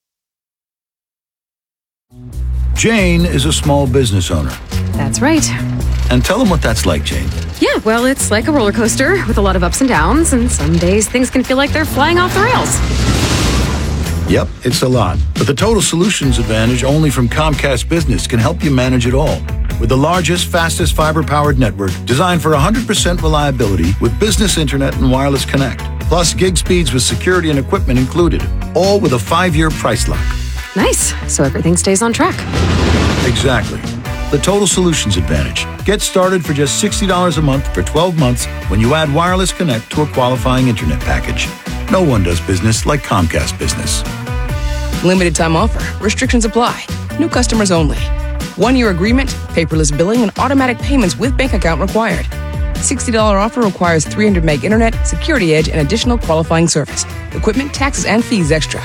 Jane is a small business owner. That's right. And tell them what that's like, Jane. Yeah, well, it's like a roller coaster with a lot of ups and downs, and some days things can feel like they're flying off the rails. Yep, it's a lot. But the Total Solutions Advantage only from Comcast Business can help you manage it all. With the largest, fastest fiber-powered network designed for 100% reliability with business internet and wireless connect. Plus gig speeds with security and equipment included. All with a 5-year price lock. Nice. So everything stays on track. Exactly. The Total Solutions Advantage. Get started for just $60 a month for 12 months when you add wireless connect to a qualifying internet package. No one does business like Comcast Business. Limited time offer. Restrictions apply. New customers only. 1-year agreement, paperless billing, and automatic payments with bank account required. $60 offer requires 300 meg internet, security edge, and additional qualifying service. Equipment, taxes, and fees extra.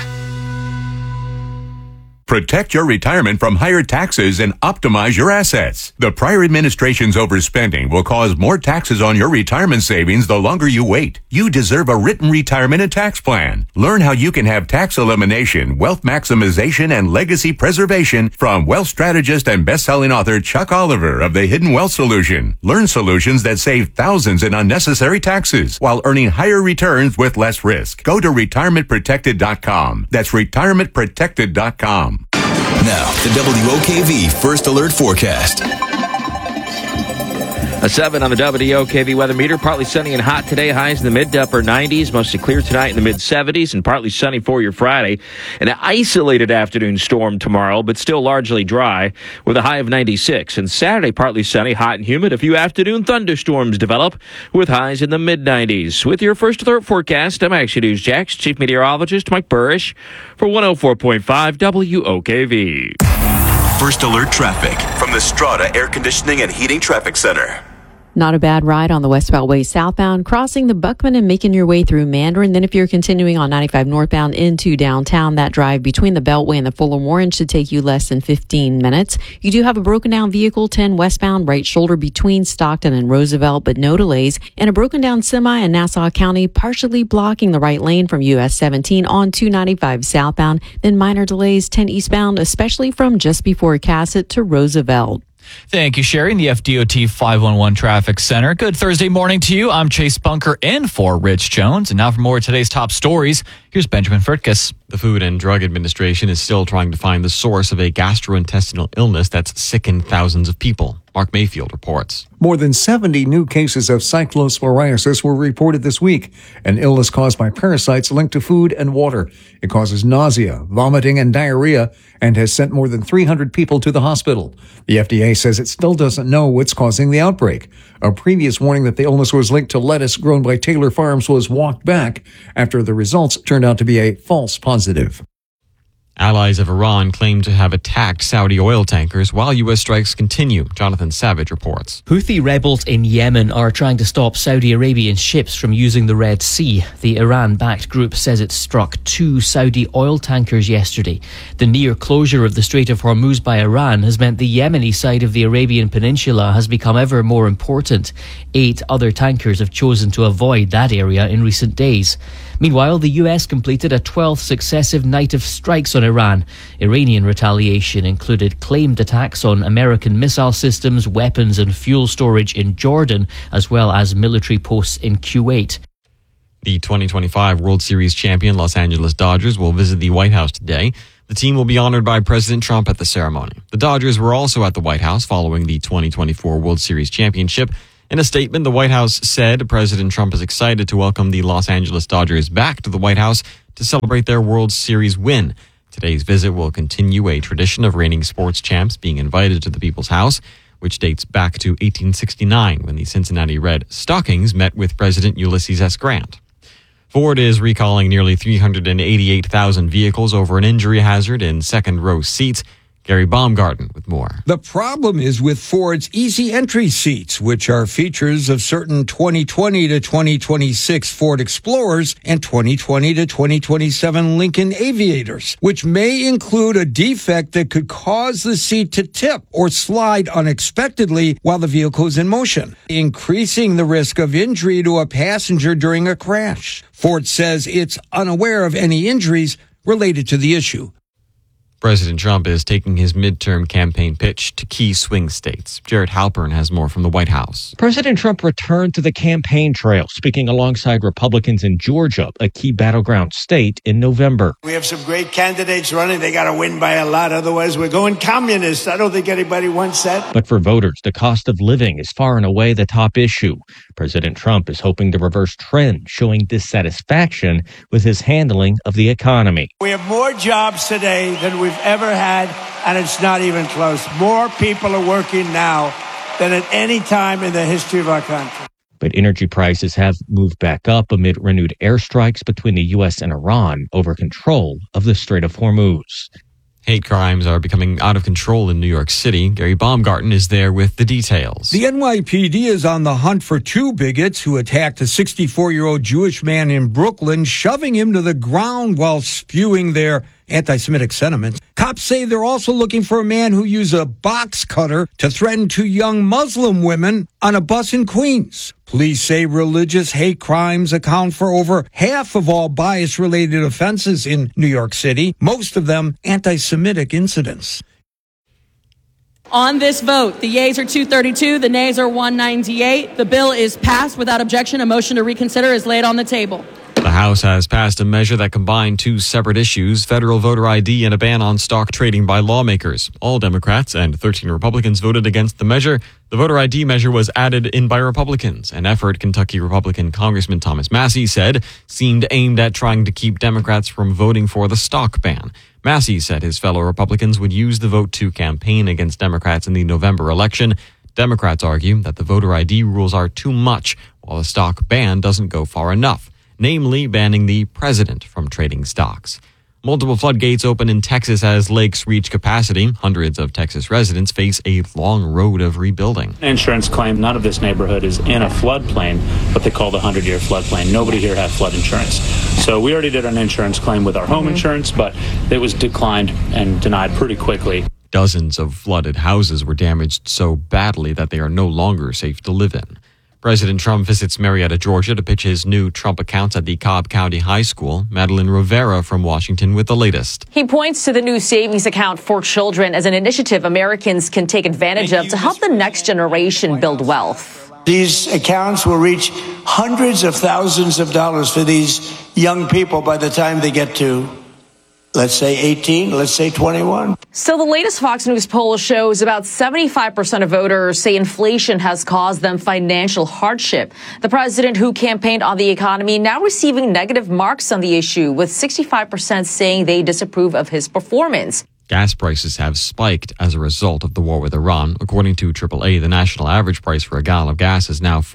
Protect your retirement from higher taxes and optimize your assets. The prior administration's overspending will cause more taxes on your retirement savings the longer you wait. You deserve a written retirement and tax plan. Learn how you can have tax elimination, wealth maximization, and legacy preservation from wealth strategist and best-selling author Chuck Oliver of The Hidden Wealth Solution. Learn solutions that save thousands in unnecessary taxes while earning higher returns with less risk. Go to retirementprotected.com. That's retirementprotected.com. Now, the WOKV First Alert Forecast. A 7 on the WOKV weather meter. Partly sunny and hot today. Highs in the mid to upper 90s. Mostly clear tonight in the mid 70s and partly sunny for your Friday. An isolated afternoon storm tomorrow, but still largely dry with a high of 96. And Saturday, partly sunny, hot and humid. A few afternoon thunderstorms develop with highs in the mid 90s. With your First Alert Forecast, I'm Action News Jax Chief Meteorologist Mike Burrish for 104.5 WOKV. First Alert Traffic from the Strata Air Conditioning and Heating Traffic Center. Not a bad ride on the West Beltway southbound, crossing the Buckman and making your way through Mandarin. Then if you're continuing on 95 northbound into downtown, that drive between the Beltway and the Fuller Warren should take you less than 15 minutes. You do have a broken down vehicle, 10 westbound, right shoulder between Stockton and Roosevelt, but no delays. And a broken down semi in Nassau County, partially blocking the right lane from US 17 on 295 southbound. Then minor delays, 10 eastbound, especially from just before Cassett to Roosevelt. Thank you, Sherry, in the FDOT 511 Traffic Center. Good Thursday morning to you. I'm Chase Bunker in for Rich Jones. And now for more of today's top stories, here's Benjamin Fritkus. The Food and Drug Administration is still trying to find the source of a gastrointestinal illness that's sickened thousands of people. Mark Mayfield reports. More than 70 new cases of cyclosporiasis were reported this week, an illness caused by parasites linked to food and water. It causes nausea, vomiting, and diarrhea, and has sent more than 300 people to the hospital. The FDA says it still doesn't know what's causing the outbreak. A previous warning that the illness was linked to lettuce grown by Taylor Farms was walked back after the results turned out to be a false positive. Allies of Iran claim to have attacked Saudi oil tankers while U.S. strikes continue. Jonathan Savage reports. Houthi rebels in Yemen are trying to stop Saudi Arabian ships from using the Red Sea. The Iran-backed group says it struck 2 Saudi oil tankers yesterday. The near closure of the Strait of Hormuz by Iran has meant the Yemeni side of the Arabian Peninsula has become ever more important. 8 other tankers have chosen to avoid that area in recent days. Meanwhile, the US completed a 12th successive night of strikes on Iran. Iranian retaliation included claimed attacks on American missile systems, weapons and fuel storage in Jordan, as well as military posts in Kuwait. The 2025 World Series champion Los Angeles Dodgers will visit the White House today. The team will be honored by President Trump at the ceremony. The Dodgers were also at the White House following the 2024 World Series championship. In a statement, the White House said President Trump is excited to welcome the Los Angeles Dodgers back to the White House to celebrate their World Series win. Today's visit will continue a tradition of reigning sports champs being invited to the People's House, which dates back to 1869 when the Cincinnati Red Stockings met with President Ulysses S. Grant. Ford is recalling nearly 388,000 vehicles over an injury hazard in second-row seats. Gary Baumgarten with more. The problem is with Ford's easy entry seats, which are features of certain 2020 to 2026 Ford Explorers and 2020 to 2027 Lincoln Aviators, which may include a defect that could cause the seat to tip or slide unexpectedly while the vehicle is in motion, increasing the risk of injury to a passenger during a crash. Ford says it's unaware of any injuries related to the issue. President Trump is taking his midterm campaign pitch to key swing states. Jared Halpern has more from the White House. President Trump returned to the campaign trail, speaking alongside Republicans in Georgia, a key battleground state, in November. We have some great candidates running. They got to win by a lot. Otherwise, we're going communist. I don't think anybody wants that. But for voters, the cost of living is far and away the top issue. President Trump is hoping to reverse trends, showing dissatisfaction with his handling of the economy. We have more jobs today than we've ever had, and it's not even close. More people are working now than at any time in the history of our country. But energy prices have moved back up amid renewed airstrikes between the U.S. and Iran over control of the Strait of Hormuz. Hate crimes are becoming out of control in New York City. Gary Baumgarten is there with the details. The NYPD is on the hunt for two bigots who attacked a 64-year-old Jewish man in Brooklyn, shoving him to the ground while spewing their anti-Semitic sentiments. Cops say they're also looking for a man who used a box cutter to threaten two young Muslim women on a bus in Queens. Police say religious hate crimes account for over half of all bias-related offenses in New York City, most of them anti-Semitic incidents. On this vote, the yeas are 232, the nays are 198. The bill is passed without objection. A motion to reconsider is laid on the table. The House has passed a measure that combined two separate issues, federal voter ID and a ban on stock trading by lawmakers. All Democrats and 13 Republicans voted against the measure. The voter ID measure was added in by Republicans, an effort Kentucky Republican Congressman Thomas Massie said seemed aimed at trying to keep Democrats from voting for the stock ban. Massie said his fellow Republicans would use the vote to campaign against Democrats in the November election. Democrats argue that the voter ID rules are too much, while the stock ban doesn't go far enough, namely banning the president from trading stocks. Multiple floodgates open in Texas as lakes reach capacity. Hundreds of Texas residents face a long road of rebuilding. Insurance claim none of this neighborhood is in a floodplain, what they call the 100-year floodplain. Nobody here had flood insurance. So we already did an insurance claim with our home insurance, but it was declined and denied pretty quickly. Dozens of flooded houses were damaged so badly that they are no longer safe to live in. President Trump visits Marietta, Georgia to pitch his new Trump accounts at the Cobb County High School. Madeline Rivera from Washington with the latest. He points to the new savings account for children as an initiative Americans can take advantage of to help the next generation build wealth. These accounts will reach hundreds of thousands of dollars for these young people by the time they get to, let's say 18, let's say 21. So the latest Fox News poll shows about 75% of voters say inflation has caused them financial hardship. The president, who campaigned on the economy, now receiving negative marks on the issue, with 65% saying they disapprove of his performance. Gas prices have spiked as a result of the war with Iran. According to AAA, the national average price for a gallon of gas is now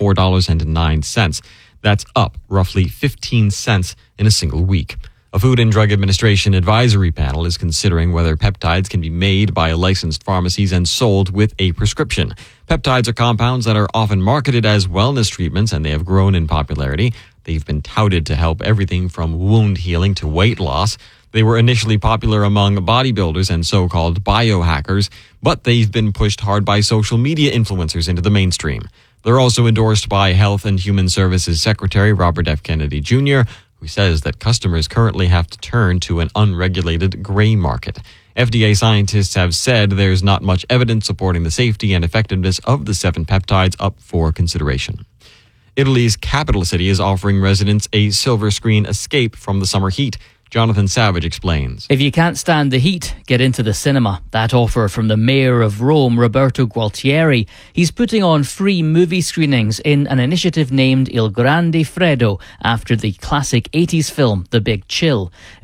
$4.09. That's up roughly 15 cents in a single week. A Food and Drug Administration advisory panel is considering whether peptides can be made by licensed pharmacies and sold with a prescription. Peptides are compounds that are often marketed as wellness treatments, and they have grown in popularity. They've been touted to help everything from wound healing to weight loss. They were initially popular among bodybuilders and so-called biohackers, but they've been pushed hard by social media influencers into the mainstream. They're also endorsed by Health and Human Services Secretary Robert F. Kennedy Jr., who says that customers currently have to turn to an unregulated gray market. FDA scientists have said there's not much evidence supporting the safety and effectiveness of the 7 peptides up for consideration. Italy's capital city is offering residents a silver screen escape from the summer heat. Jonathan Savage explains. If you can't stand the heat, get into the cinema. That offer from the mayor of Rome, Roberto Gualtieri. He's putting on free movie screenings in an initiative named Il Grande Freddo, after the classic 80s film The Big Chill.